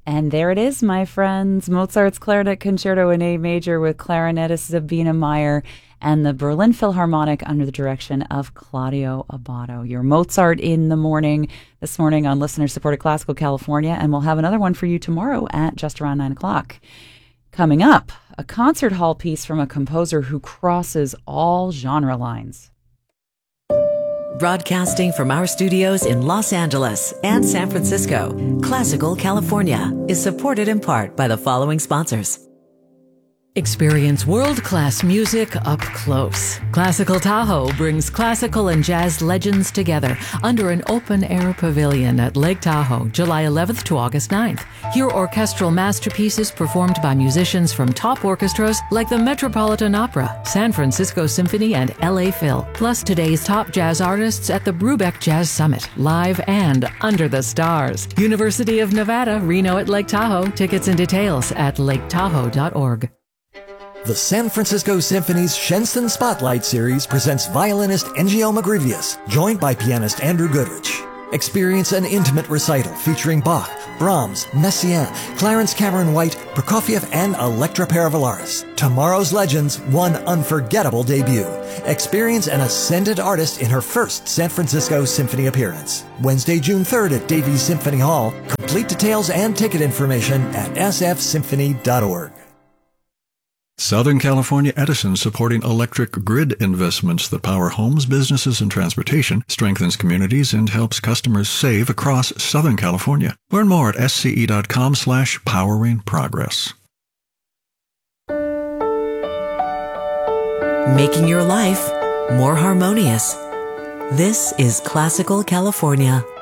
And there it is, my friends. Mozart's Clarinet Concerto in A Major with clarinetist Sabina Meyer and the Berlin Philharmonic under the direction of Claudio Abbado. Your Mozart in the morning this morning on listener-supported Classical California, and we'll have another one for you tomorrow at just around 9 o'clock. Coming up, a concert hall piece from a composer who crosses all genre lines. Broadcasting from our studios in Los Angeles and San Francisco, Classical California is supported in part by the following sponsors. Experience world-class music up close. Classical Tahoe brings classical and jazz legends together under an open-air pavilion at Lake Tahoe, July 11th to August 9th. Hear orchestral masterpieces performed by musicians from top orchestras like the Metropolitan Opera, San Francisco Symphony, and LA Phil, plus today's top jazz artists at the Brubeck Jazz Summit, live and under the stars. University of Nevada, Reno at Lake Tahoe. Tickets and details at laketahoe.org. The San Francisco Symphony's Shenson Spotlight Series presents violinist Engio Magrivius, joined by pianist Andrew Goodrich. Experience an intimate recital featuring Bach, Brahms, Messiaen, Clarence Cameron White, Prokofiev, and Electra Paravalaris. Tomorrow's legends, one unforgettable debut. Experience an ascended artist in her first San Francisco Symphony appearance. Wednesday, June 3rd at Davies Symphony Hall. Complete details and ticket information at sfsymphony.org. Southern California Edison, supporting electric grid investments that power homes, businesses, and transportation, strengthens communities, and helps customers save across Southern California. Learn more at sce.com/poweringprogress. Making your life more harmonious. This is Classical California.